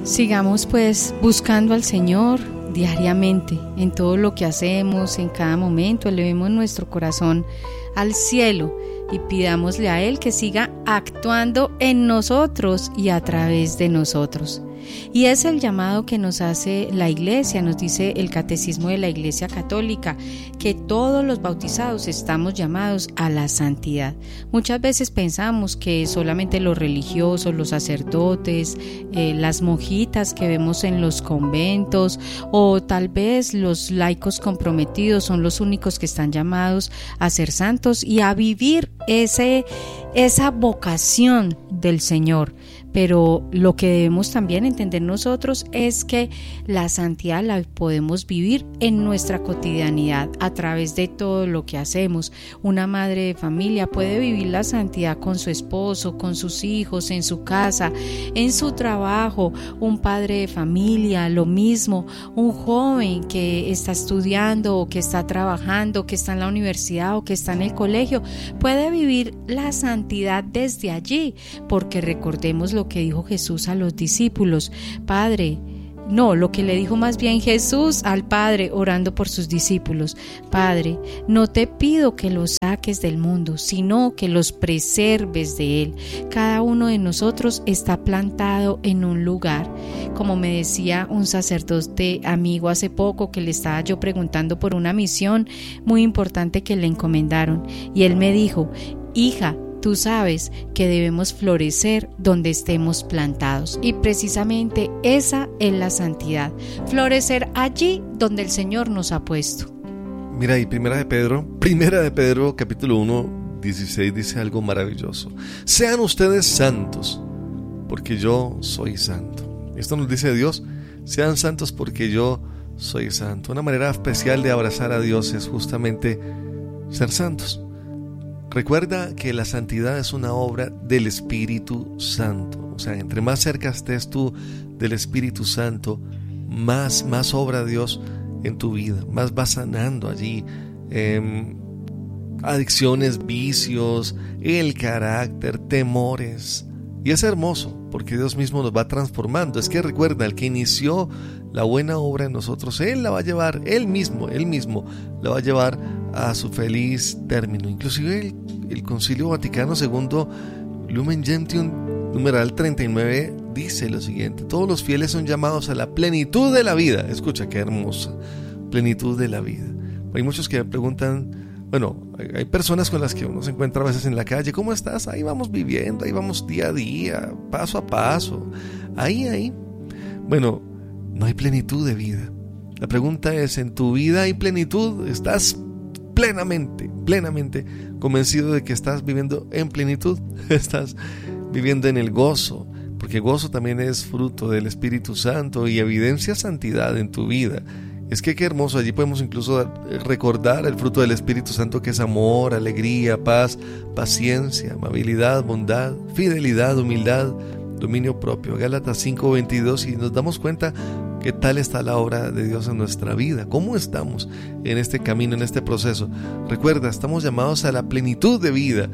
Sigamos pues buscando al Señor diariamente, en todo lo que hacemos, en cada momento. Elevemos nuestro corazón al cielo y pidámosle a Él que siga actuando en nosotros y a través de nosotros. Y es el llamado que nos hace la Iglesia, nos dice el Catecismo de la Iglesia Católica, que todos los bautizados estamos llamados a la santidad. Muchas veces pensamos que solamente los religiosos, los sacerdotes, las monjitas que vemos en los conventos o tal vez los laicos comprometidos son los únicos que están llamados a ser santos y a vivir esa vocación del Señor. Pero lo que debemos también entender nosotros es que la santidad la podemos vivir en nuestra cotidianidad a través de todo lo que hacemos. Una madre de familia puede vivir la santidad con su esposo, con sus hijos, en su casa, en su trabajo. Un padre de familia, lo mismo. Un joven que está estudiando o que está trabajando, que está en la universidad o que está en el colegio, puede vivir la santidad desde allí, porque recordemos lo que dijo Jesús a los discípulos. Lo que le dijo más bien Jesús al Padre orando por sus discípulos: Padre, no te pido que los saques del mundo, sino que los preserves de él. Cada uno de nosotros está plantado en un lugar. Como me decía un sacerdote amigo hace poco, que le estaba yo preguntando por una misión muy importante que le encomendaron, y él me dijo: hija, tú sabes que debemos florecer donde estemos plantados, y precisamente esa es la santidad, florecer allí donde el Señor nos ha puesto. Mira, y Primera de Pedro, capítulo 1, 16 dice algo maravilloso: sean ustedes santos, porque yo soy santo. Esto nos dice Dios: sean santos porque yo soy santo. Una manera especial de abrazar a Dios es justamente ser santos. Recuerda que la santidad es una obra del Espíritu Santo. O sea, entre más cerca estés tú del Espíritu Santo, más obra Dios en tu vida, más vas sanando allí adicciones, vicios, el carácter, temores. Y es hermoso porque Dios mismo nos va transformando. Es que recuerda, el que inició la buena obra en nosotros, Él la va a llevar, Él mismo la va a llevar a su feliz término. Inclusive el Concilio Vaticano II, Lumen Gentium, numeral 39, dice lo siguiente: todos los fieles son llamados a la plenitud de la vida. Escucha qué hermosa, plenitud de la vida. Hay muchos que me preguntan, hay personas con las que uno se encuentra a veces en la calle: ¿cómo estás? Ahí vamos viviendo, ahí vamos día a día, paso a paso, ahí. Bueno, no hay plenitud de vida. La pregunta es: ¿en tu vida hay plenitud? ¿Estás plenamente convencido de que estás viviendo en plenitud? ¿Estás viviendo en el gozo? Porque gozo también es fruto del Espíritu Santo y evidencia santidad en tu vida. Es que qué hermoso, allí podemos incluso recordar el fruto del Espíritu Santo, que es amor, alegría, paz, paciencia, amabilidad, bondad, fidelidad, humildad, dominio propio. Gálatas 5:22, y nos damos cuenta qué tal está la obra de Dios en nuestra vida, cómo estamos en este camino, en este proceso. Recuerda, estamos llamados a la plenitud de vida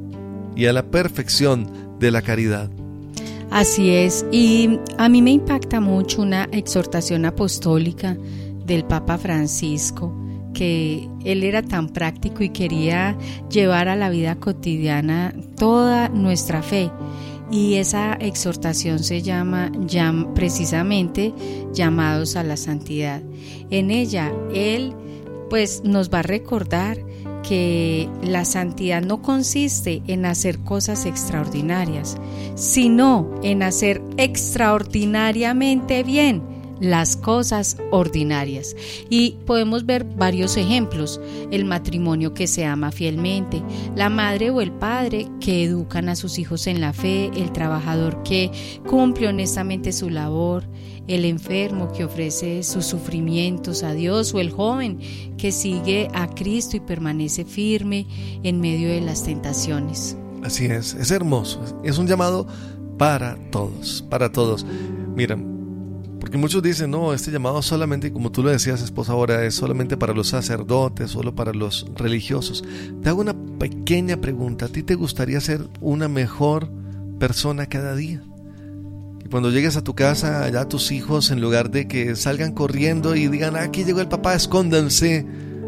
y a la perfección de la caridad. Así es, y a mí me impacta mucho una exhortación apostólica del Papa Francisco, que él era tan práctico y quería llevar a la vida cotidiana toda nuestra fe. Y esa exhortación se llama precisamente Llamados a la Santidad. En ella él nos va a recordar que la santidad no consiste en hacer cosas extraordinarias, sino en hacer extraordinariamente bien las cosas ordinarias. Y podemos ver varios ejemplos: el matrimonio que se ama fielmente, la madre o el padre que educan a sus hijos en la fe, el trabajador que cumple honestamente su labor, el enfermo que ofrece sus sufrimientos a Dios, o el joven que sigue a Cristo y permanece firme en medio de las tentaciones. Así es hermoso, es un llamado para todos. Mira, porque muchos dicen: no, este llamado solamente, como tú lo decías, esposa, ahora es solamente para los sacerdotes, solo para los religiosos. Te hago una pequeña pregunta: ¿a ti te gustaría ser una mejor persona cada día? Y cuando llegues a tu casa, allá tus hijos, en lugar de que salgan corriendo y digan, aquí llegó el papá, escóndanse,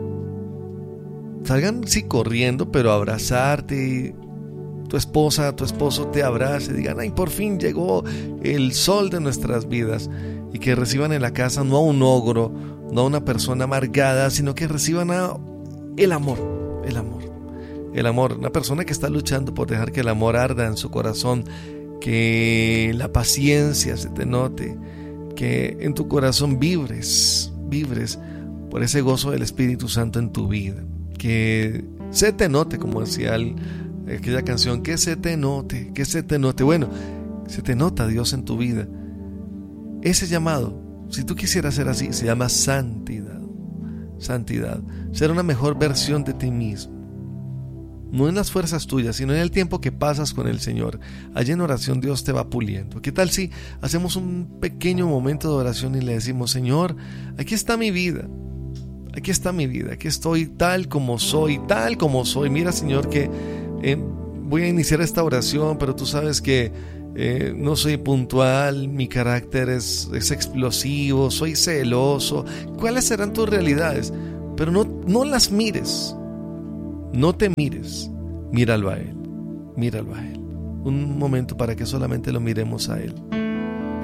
salgan sí corriendo, pero a abrazarte, y tu esposa, tu esposo te abrace, digan, ay, por fin llegó el sol de nuestras vidas, y que reciban en la casa no a un ogro, no a una persona amargada, sino que reciban el amor, una persona que está luchando por dejar que el amor arda en su corazón, que la paciencia se te note, que en tu corazón vibres por ese gozo del Espíritu Santo en tu vida, que se te note, como decía aquella canción, que se te note, bueno, se te nota Dios en tu vida. Ese llamado, si tú quisieras ser así, se llama santidad, ser una mejor versión de ti mismo, no en las fuerzas tuyas, sino en el tiempo que pasas con el Señor. Allí en oración Dios te va puliendo. ¿Qué tal si hacemos un pequeño momento de oración y le decimos, Señor, aquí está mi vida, aquí estoy tal como soy, mira, Señor, que voy a iniciar esta oración, pero tú sabes que no soy puntual, mi carácter es explosivo, soy celoso. ¿Cuáles serán tus realidades? Pero no las mires, no te mires, míralo a Él. Un momento para que solamente lo miremos a Él.